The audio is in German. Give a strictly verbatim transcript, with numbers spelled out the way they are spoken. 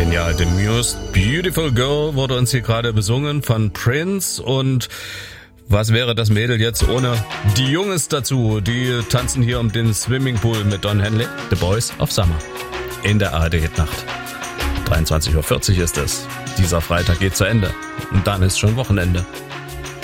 Genial. The Most Beautiful Girl wurde uns hier gerade besungen von Prince. Und was wäre das Mädel jetzt ohne die Jungs dazu? Die tanzen hier um den Swimmingpool mit Don Henley. The Boys of Summer. In der A R D-Hitnacht. dreiundzwanzig Uhr vierzig ist es. Dieser Freitag geht zu Ende. Und dann ist schon Wochenende.